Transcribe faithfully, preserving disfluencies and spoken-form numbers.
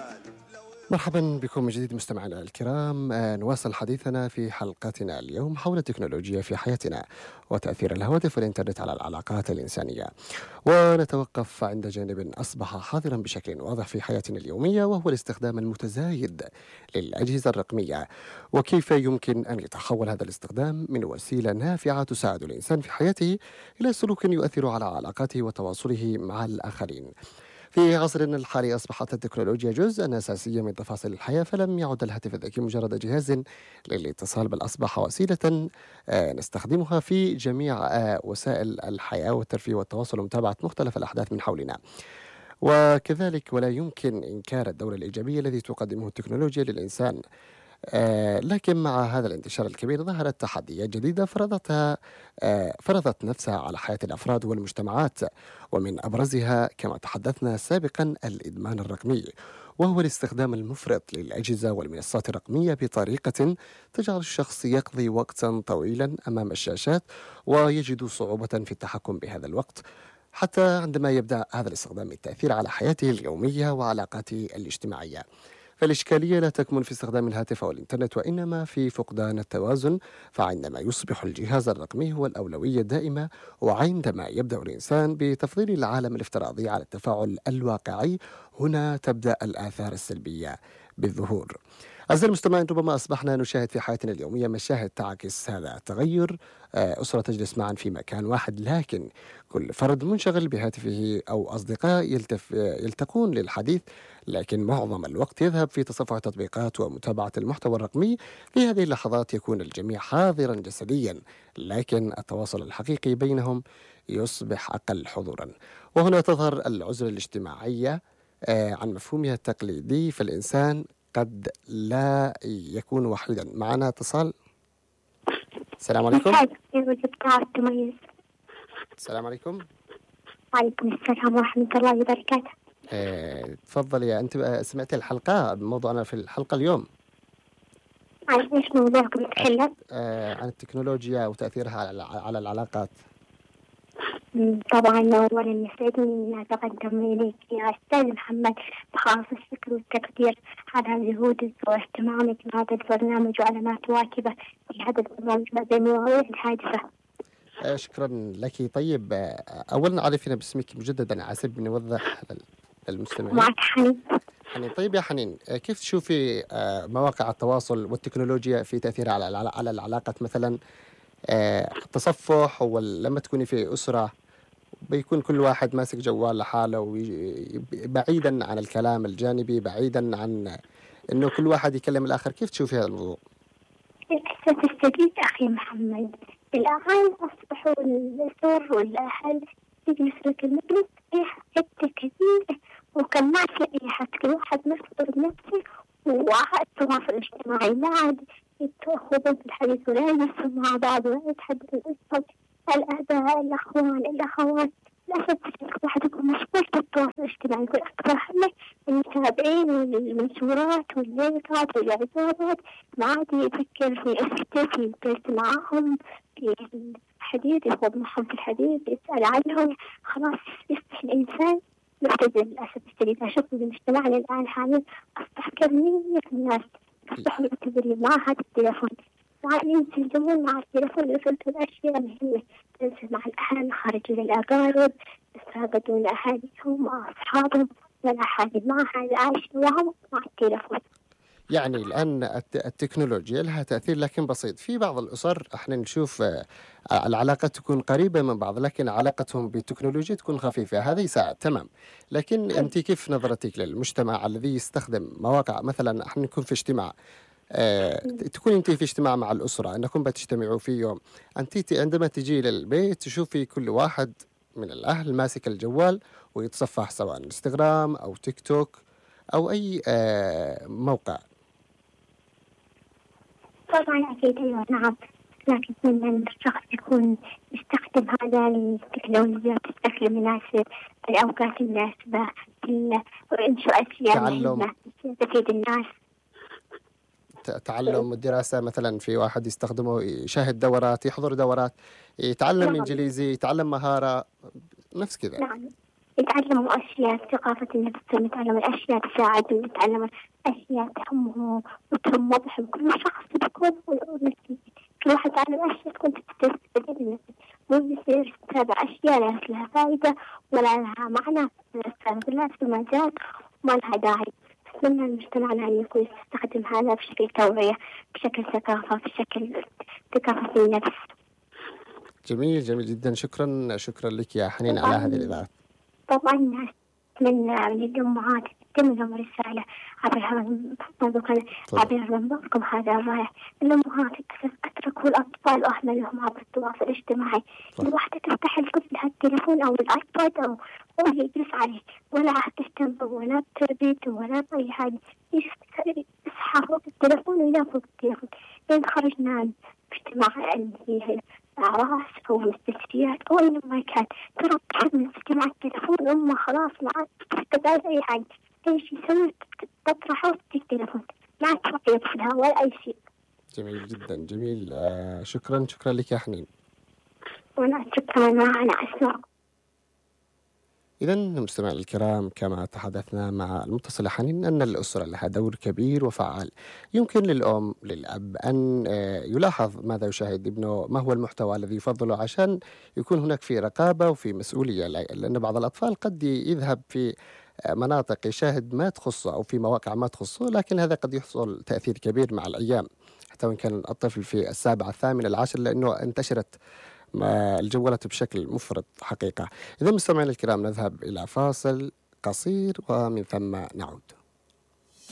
مرحبا بكم من جديد مستمعينا الكرام. آه، نواصل حديثنا في حلقتنا اليوم حول التكنولوجيا في حياتنا وتأثير الهواتف والإنترنت على العلاقات الإنسانية، ونتوقف عند جانب أصبح حاضرا بشكل واضح في حياتنا اليومية، وهو الاستخدام المتزايد للأجهزة الرقمية، وكيف يمكن أن يتحول هذا الاستخدام من وسيلة نافعة تساعد الإنسان في حياته إلى سلوك يؤثر على علاقاته وتواصله مع الآخرين. في عصرنا الحالي أصبحت التكنولوجيا جزءا أساسيا من تفاصيل الحياة، فلم يعد الهاتف الذكي مجرد جهاز للاتصال، بل أصبح وسيلة آه، نستخدمها في جميع آه، وسائل الحياة والترفيه والتواصل ومتابعة مختلف الأحداث من حولنا. وكذلك ولا يمكن إنكار الدور الإيجابي الذي تقدمه التكنولوجيا للإنسان. آه، لكن مع هذا الانتشار الكبير ظهرت تحديات جديدة فرضتها آه، فرضت نفسها على حياة الأفراد والمجتمعات، ومن أبرزها كما تحدثنا سابقا الإدمان الرقمي، وهو الاستخدام المفرط للأجهزة والمنصات الرقمية بطريقة تجعل الشخص يقضي وقتا طويلا أمام الشاشات ويجد صعوبة في التحكم بهذا الوقت، حتى عندما يبدأ هذا الاستخدام التأثير على حياته اليومية وعلاقاته الاجتماعية. فالإشكالية لا تكمن في استخدام الهاتف أو الإنترنت، وإنما في فقدان التوازن. فعندما يصبح الجهاز الرقمي هو الأولوية الدائمة، وعندما يبدأ الإنسان بتفضيل العالم الافتراضي على التفاعل الواقعي، هنا تبدأ الآثار السلبية بالظهور. أعزائي المستمعين، ربما أصبحنا نشاهد في حياتنا اليومية مشاهد تعكس هذا التغير. آه، أسرة تجلس معا في مكان واحد، لكن كل فرد منشغل بهاتفه، أو أصدقاء يلتف يلتقون للحديث، لكن معظم الوقت يذهب في تصفح التطبيقات ومتابعة المحتوى الرقمي. في هذه اللحظات يكون الجميع حاضرا جسديا، لكن التواصل الحقيقي بينهم يصبح أقل حضورا. وهنا تظهر العزلة الاجتماعية آه، عن مفهومها التقليدي، فالإنسان قد لا يكون وحيدا. معنا اتصال. السلام عليكم. السلام عليكم. وعليكم السلام ورحمة الله وبركاته. آه، تفضل يا أنت. سمعت الحلقة؟ موضوعنا في الحلقة اليوم عن إيش موضوعكم نتكلم؟ آه، عن التكنولوجيا وتأثيرها على على العلاقات. طبعا أولا يسعدني أن أتقدم إليك يا أستاذ محمد بخاص الشكر والتقدير على جهودك واهتمامك بهذا البرنامج وعلى ما تواكبه في هذا البرنامج بعد المواضيع الحادثة. آه، شكرا لك. طيب، آه، أولا عرفنا باسمك مجددا، عسب نوضح للمستمعين. معك حنين. حنين. طيب يا حنين، آه، كيف تشوفي آه، مواقع التواصل والتكنولوجيا في تأثيرها على العلا- على العلاقات؟ مثلا آه، التصفح، ولما تكوني في أسرة بيكون كل واحد ماسك جوال لحاله، وي- بعيدا عن الكلام الجانبي، بعيدا عن انه كل واحد يكلم الاخر. كيف تشوفي هذا الموضوع؟ للأسف الشديد أخي محمد، الآن أصبحوا الأسر والأهل يجلس لك المجلس فيها حتة كثيرة، وكان ما في أي أحد، كل واحد مشغول بنفسه، والتواصل الاجتماعي لا عاد يتأخذون في الحديث ولا يجلسوا مع بعض ولا يتحدثوا الأسر، الآباء، الأخوان، الأخوات. للأسف الواحد يكون مشغول بالتواصل الاجتماعي، يكون أكثر همه المتابعين والمنشورات واللايكات والإعجابات، ما عاد يفكر في أسرته، في الجلسة معهم، في الحديث، يخوض معهم في الحديث، يسأل عنهم. خلاص يصبح الإنسان مبتذل. للأسف الشديد أشوف في مجتمعنا الآن حاليا أصبح كمية الناس أصبحوا مبتذلين مع هذا التليفون، ينسجمون مع التليفون، يفلتوا الأشياء المهمة، تنسى مع الأهل، خارج للأقارب، يتفاقدون أهاليهم مع أصحابهم، ولا حاجة مع هذا عايش وهم مع التليفون. يعني الآن الت- التكنولوجيا لها تأثير لكن بسيط. في بعض الأسر احنا نشوف آه، العلاقة تكون قريبة من بعض، لكن علاقتهم بالتكنولوجيا تكون خفيفة. هذا يساعد، تمام. لكن أنت كيف نظرتك للمجتمع الذي يستخدم مواقع؟ مثلا احنا نكون في اجتماع، آه، تكون أنت في اجتماع مع الأسرة، أنكم بتجتمعوا في يوم، أنت ت- عندما تجي للبيت تشوفي كل واحد من الأهل ماسك الجوال ويتصفح، سواء انستغرام أو تيك توك أو أي آه، موقع. طبعا أكيد أيوة نعم، لكن من الشخص يكون يستخدم هذا التكنولوجيا بشكل مناسب، الأوقات المناسبة، إنشاء أشياء تعلم مهمة تفيد الناس. ت- تعلم والدراسة، مثلا في واحد يستخدمه يشاهد دورات، يحضر دورات، يتعلم نعم إنجليزي، يتعلم مهارة، نفس كذا. نعم يتعلموا أشياء ثقافة النفس، يتعلموا الأشياء تساعدهم، يتعلموا أشياء تهمهم وتهمهم. كل شخص بيكون ونتيجة كل واحد يتعلم أشياء تكون تستفيد منه، مو بيصير يتابع أشياء لا لها فائدة ولا لها معنى لا في المجال وما لها داعي. أتمنى المجتمع أن يكون يستخدم هذا بشكل توعية، بشكل ثقافة، بشكل ثقافة في النفس. جميل جميل جدا. شكرا شكرا لك يا حنين على هذه الإذاعة. طبعا أتمنى من الأمهات تتم لهم رسالة عبر هذا عبر منبركم هذا الرائع. الأمهات اتركوا الأطفال وأهملهم عبر التواصل الاجتماعي. الواحدة تفتح لطفلها التليفون أو الآيباد أو هو يجلس عليه، ولا تهتم ولا بتربيته ولا بأي حاجة، يصحى فوق التليفون وينام فوق التليفون. إذا خرجنا اجتماع اللي هي أعراس أو مستشفيات أو أي مكان، ترى تحب من اجتماع التليفون أمه خلاص ما عاد تستدعي أي حاجة، أي شيء يسوي تطرحه في التليفون، ما عاد توعي طفلها ولا أي شيء. جميل جدا جميل. آه شكرا شكرا لك يا حنين. وأنا شكرا أنا أسمع. إذا مستمعي الكرام، كما تحدثنا مع المتصلة حنين أن الأسرة لها دور كبير وفعال. يمكن للأم للأب أن يلاحظ ماذا يشاهد ابنه، ما هو المحتوى الذي يفضله، عشان يكون هناك في رقابة وفي مسؤولية، لأن بعض الأطفال قد يذهب في مناطق يشاهد ما تخصه أو في مواقع ما تخصه، لكن هذا قد يحصل تأثير كبير مع الأيام، حتى وإن كان الطفل في السابعة الثامنة العاشر، لأنه انتشرت الجوالات بشكل مفرط حقيقة. إذا مستمعينا الكرام، نذهب إلى فاصل قصير ومن ثم نعود.